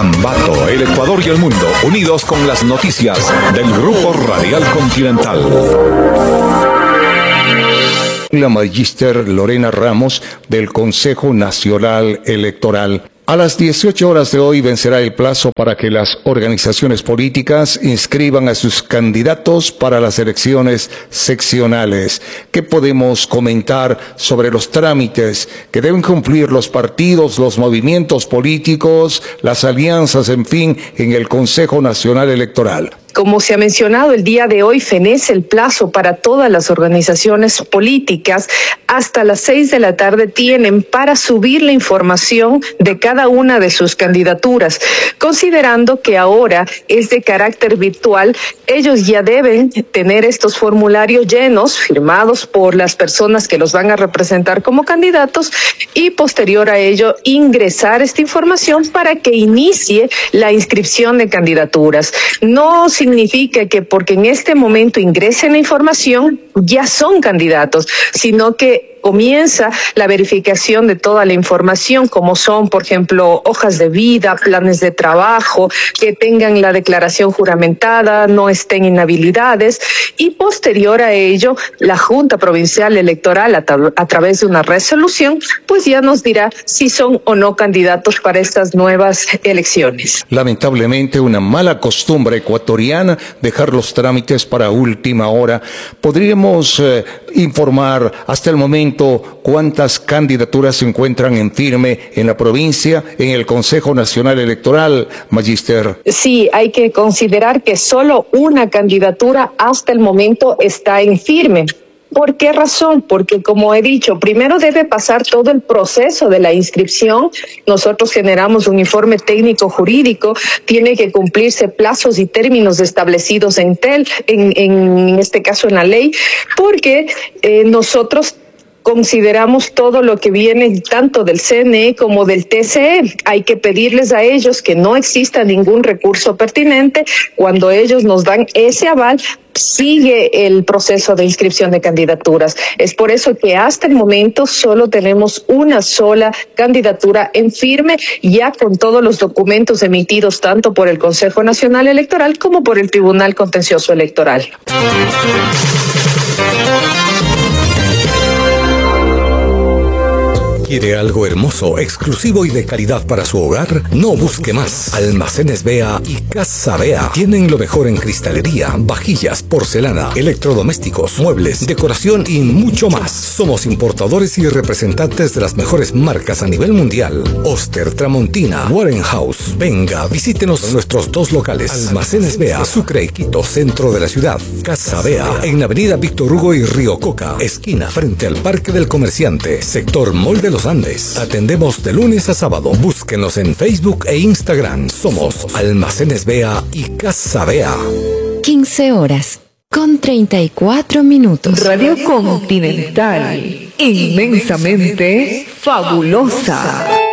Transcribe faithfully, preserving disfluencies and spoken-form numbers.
Ambato, el Ecuador y el mundo, unidos con las noticias del Grupo Radial Continental. La magíster Lorena Ramos del Consejo Nacional Electoral. A las dieciocho horas de hoy vencerá el plazo para que las organizaciones políticas inscriban a sus candidatos para las elecciones seccionales. ¿Qué podemos comentar sobre los trámites que deben cumplir los partidos, los movimientos políticos, las alianzas, en fin, en el Consejo Nacional Electoral? Como se ha mencionado, el día de hoy fenece el plazo para todas las organizaciones políticas. Hasta las seis de la tarde tienen para subir la información de cada una de sus candidaturas. Considerando que ahora es de carácter virtual, ellos ya deben tener estos formularios llenos, firmados por las personas que los van a representar como candidatos, y posterior a ello ingresar esta información para que inicie la inscripción de candidaturas. No significa que porque en este momento ingresen la información ya son candidatos, sino que comienza la verificación de toda la información, como son, por ejemplo, hojas de vida, planes de trabajo, que tengan la declaración juramentada, no estén inhabilidades, y posterior a ello, la Junta Provincial Electoral, a, tra- a través de una resolución, pues ya nos dirá si son o no candidatos para estas nuevas elecciones. Lamentablemente, una mala costumbre ecuatoriana dejar los trámites para última hora. ¿Podríamos eh, informar hasta el momento cuántas candidaturas se encuentran en firme en la provincia, en el Consejo Nacional Electoral, magíster? Sí, hay que considerar que solo una candidatura hasta el momento está en firme. ¿Por qué razón? Porque, como he dicho, primero debe pasar todo el proceso de la inscripción. Nosotros generamos un informe técnico jurídico, tiene que cumplirse plazos y términos establecidos en TEL, en, en este caso en la ley, porque eh, nosotros consideramos todo lo que viene tanto del C N E como del T C E. Hay que pedirles a ellos que no exista ningún recurso pertinente. Cuando ellos nos dan ese aval, sigue el proceso de inscripción de candidaturas. Es por eso que hasta el momento solo tenemos una sola candidatura en firme, ya con todos los documentos emitidos tanto por el Consejo Nacional Electoral como por el Tribunal Contencioso Electoral. ¿Quiere algo hermoso, exclusivo y de calidad para su hogar? No busque más. Almacenes Bea y Casa Bea tienen lo mejor en cristalería, vajillas, porcelana, electrodomésticos, muebles, decoración y mucho más. Somos importadores y representantes de las mejores marcas a nivel mundial. Oster, Tramontina, Warren House. Venga, visítenos en nuestros dos locales. Almacenes Bea, Sucre y Quito, centro de la ciudad. Casa Bea, en la avenida Víctor Hugo y Río Coca, esquina frente al Parque del Comerciante, sector Mall de los Andes. Atendemos de lunes a sábado. Búsquenos en Facebook e Instagram. Somos Almacenes Bea y Casa Bea. quince horas con treinta y cuatro minutos. Radio Continental, inmensamente fabulosa.